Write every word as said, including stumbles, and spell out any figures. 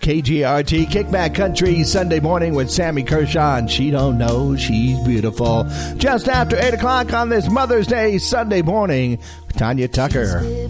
K G R T Kickback Country Sunday morning with Sammy Kershaw, and she don't know she's beautiful. Just after eight o'clock on this Mother's Day Sunday morning, Tanya Tucker.